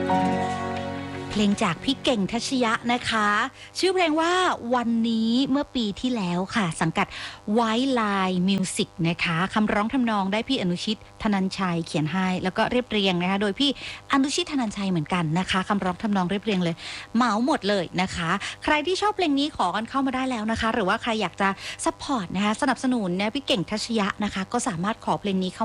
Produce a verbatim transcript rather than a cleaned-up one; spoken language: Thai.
เพลงจากพี่เก่งทัชยะนะคะชื่อเพลงว่าวันนี้เมื่อปีที่แล้วค่ะสังกัด White Line Music นะคะคำร้องทำนองได้พี่อนุชิตธนัญชัยเขียนให้แล้วก็เรียบเรียงนะคะโดยพี่อนุชิตธนัญชัยเหมือนกันนะคะคำร้องทำนองเรียบเรียงเลยเหมาหมดเลยนะคะใครที่ชอบเพลงนี้ขอกันเข้ามาได้แล้วนะคะหรือว่าใครอยากจะซัพพอร์ตนะคะสนับสนุนนะพี่เก่งทัชยะนะคะก็สามารถขอเพลงนี้เข้า